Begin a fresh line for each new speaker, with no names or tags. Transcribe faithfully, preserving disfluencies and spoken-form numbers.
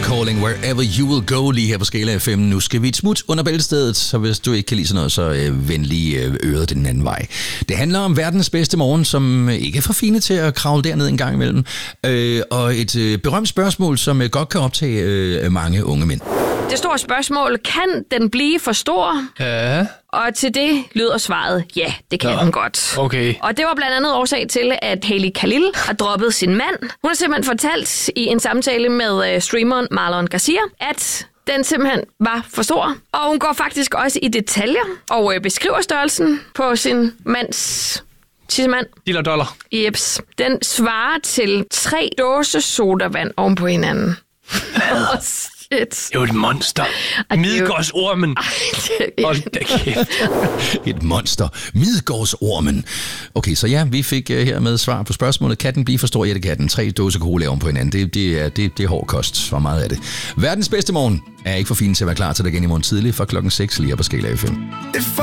Calling Wherever You Will Go lige her på Skala F M. Nu skal vi et smut under bæltestedet, så hvis du ikke kan lide sådan noget, så øh, vend lige øh, øret den anden vej. Det handler om verdens bedste morgen, som ikke er for fine til at kravle derned en gang imellem. Øh, og et øh, berømt spørgsmål, som øh, godt kan optage øh, mange unge mænd.
Det store spørgsmål, kan den blive for stor?
Ja.
Og til det lyder svaret, ja, det kan ja. den godt.
Okay.
Og det var blandt andet årsag til, at Hailey Khalil har droppet sin mand. Hun har simpelthen fortalt i en samtale med streameren Marlon Garcia, at den simpelthen var for stor. Og hun går faktisk også i detaljer og beskriver størrelsen på sin mands tissemand.
Diller dollar.
Jeps. Den svarer til tre dåse sodavand oven på hinanden.
Oh,
shit.
Det er jo et monster. Midgårdsormen. Hold da kæft.
Et monster. Midgårdsormen. Okay, så ja, vi fik uh, hermed svar på spørgsmålet. Kan den blive for stor? Ja, det kan den. Tre dåser cola oven på hinanden. Det, det, er, det, det er hård kost. For meget af det. Verdens bedste morgen er ikke for fin til at være klar til dig igen i morgen tidlig fra klokken seks lige her på Skala F M.